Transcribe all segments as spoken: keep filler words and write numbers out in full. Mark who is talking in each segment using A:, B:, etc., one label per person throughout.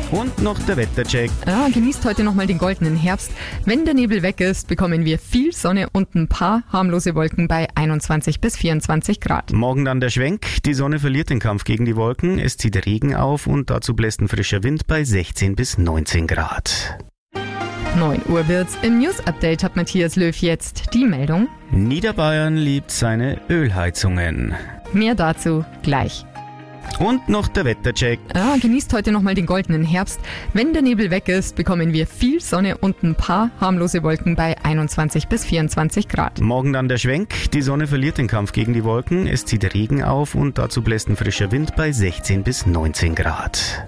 A: Und noch der Wettercheck.
B: Ja, genießt heute nochmal den goldenen Herbst. Wenn der Nebel weg ist, bekommen wir viel Sonne und ein paar harmlose Wolken bei einundzwanzig bis vierundzwanzig Grad.
A: Morgen dann der Schwenk. Die Sonne verliert den Kampf gegen die Wolken. Es zieht Regen auf und dazu bläst ein frischer Wind bei sechzehn bis neunzehn Grad.
B: neun Uhr wird's. Im News-Update hat Matthias Löw jetzt die Meldung.
A: Niederbayern liebt seine Ölheizungen.
B: Mehr dazu gleich.
A: Und noch der Wettercheck.
B: Ja, genießt heute nochmal den goldenen Herbst. Wenn der Nebel weg ist, bekommen wir viel Sonne und ein paar harmlose Wolken bei einundzwanzig bis vierundzwanzig Grad.
A: Morgen dann der Schwenk. Die Sonne verliert den Kampf gegen die Wolken. Es zieht Regen auf und dazu bläst ein frischer Wind bei sechzehn bis neunzehn Grad.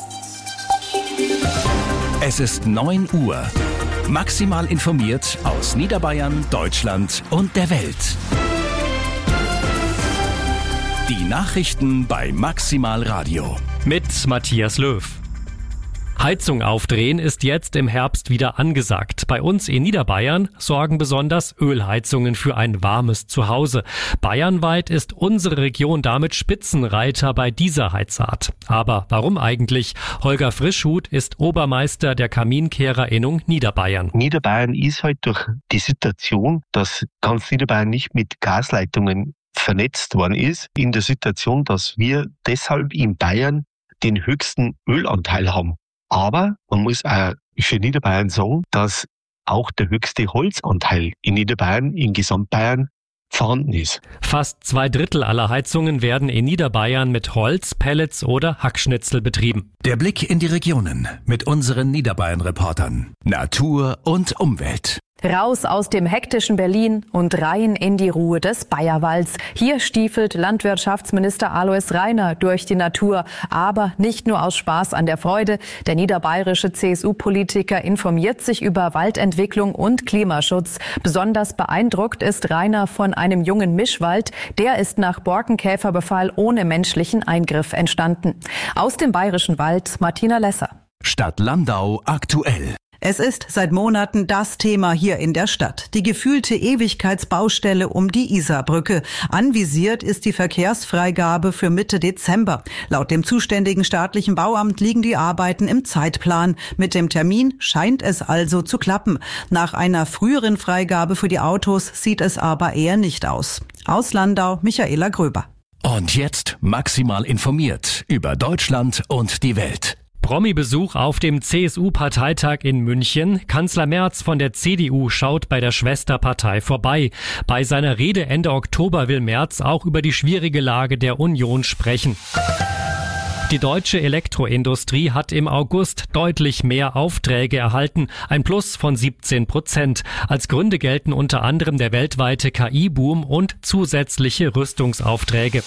C: Es ist neun Uhr. Maximal informiert aus Niederbayern, Deutschland und der Welt. Die Nachrichten bei Maximal Radio.
D: Mit Matthias Löw. Heizung aufdrehen ist jetzt im Herbst wieder angesagt. Bei uns in Niederbayern sorgen besonders Ölheizungen für ein warmes Zuhause. Bayernweit ist unsere Region damit Spitzenreiter bei dieser Heizart. Aber warum eigentlich? Holger Frischhuth ist Obermeister der Kaminkehrerinnung Niederbayern.
E: Niederbayern ist halt durch die Situation, dass ganz Niederbayern nicht mit Gasleitungen vernetzt worden ist, in der Situation, dass wir deshalb in Bayern den höchsten Ölanteil haben. Aber man muss auch für Niederbayern sagen, dass auch der höchste Holzanteil in Niederbayern, in Gesamtbayern, vorhanden ist.
D: Fast zwei Drittel aller Heizungen werden in Niederbayern mit Holz, Pellets oder Hackschnitzel betrieben.
C: Der Blick in die Regionen mit unseren Niederbayern-Reportern. Natur und Umwelt.
F: Raus aus dem hektischen Berlin und rein in die Ruhe des Bayerwalds. Hier stiefelt Landwirtschaftsminister Alois Rainer durch die Natur. Aber nicht nur aus Spaß an der Freude. Der niederbayerische C S U-Politiker informiert sich über Waldentwicklung und Klimaschutz. Besonders beeindruckt ist Rainer von einem jungen Mischwald. Der ist nach Borkenkäferbefall ohne menschlichen Eingriff entstanden. Aus dem bayerischen Wald Martina Lesser.
C: Stadt Landau aktuell.
G: Es ist seit Monaten das Thema hier in der Stadt. Die gefühlte Ewigkeitsbaustelle um die Isarbrücke. Anvisiert ist die Verkehrsfreigabe für Mitte Dezember. Laut dem zuständigen staatlichen Bauamt liegen die Arbeiten im Zeitplan. Mit dem Termin scheint es also zu klappen. Nach einer früheren Freigabe für die Autos sieht es aber eher nicht aus. Aus Landau, Michaela Gröber.
C: Und jetzt maximal informiert über Deutschland und die Welt.
D: Promi-Besuch auf dem C S U-Parteitag in München. Kanzler Merz von der C D U schaut bei der Schwesterpartei vorbei. Bei seiner Rede Ende Oktober will Merz auch über die schwierige Lage der Union sprechen. Die deutsche Elektroindustrie hat im August deutlich mehr Aufträge erhalten, ein Plus von siebzehn Prozent. Als Gründe gelten unter anderem der weltweite K I-Boom und zusätzliche Rüstungsaufträge.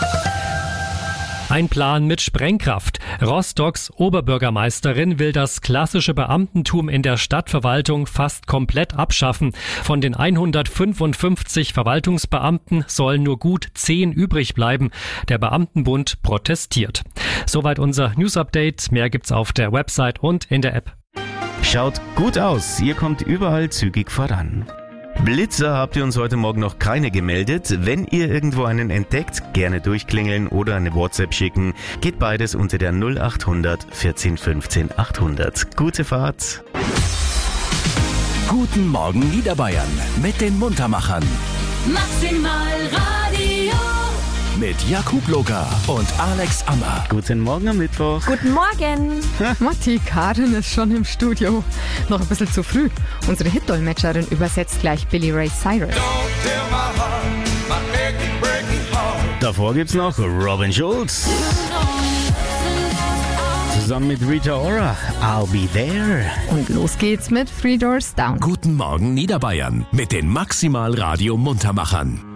D: Ein Plan mit Sprengkraft. Rostocks Oberbürgermeisterin will das klassische Beamtentum in der Stadtverwaltung fast komplett abschaffen. Von den hundertfünfundfünfzig Verwaltungsbeamten sollen nur gut zehn übrig bleiben. Der Beamtenbund protestiert. Soweit unser News-Update. Mehr gibt's auf der Website und in der App.
A: Schaut gut aus. Ihr kommt überall zügig voran. Blitzer habt ihr uns heute Morgen noch keine gemeldet. Wenn ihr irgendwo einen entdeckt, gerne durchklingeln oder eine WhatsApp schicken. Geht beides unter der null acht hundert vierzehn fünfzehn achthundert. Gute Fahrt.
C: Guten Morgen Niederbayern mit den Muntermachern.
H: Maximal Radio.
C: Mit Jakub Loga und Alex Ammer.
A: Guten Morgen am Mittwoch.
F: Guten Morgen.
B: Matti, Karin ist schon im Studio. Noch ein bisschen zu früh. Unsere Hitdolmetscherin übersetzt gleich Billy Ray Cyrus.
A: Davor gibt's noch Robin Schulz. Zusammen mit Rita Ora, I'll Be There.
B: Und los geht's mit Three Doors Down.
C: Guten Morgen Niederbayern mit den Maximal Radio Muntermachern.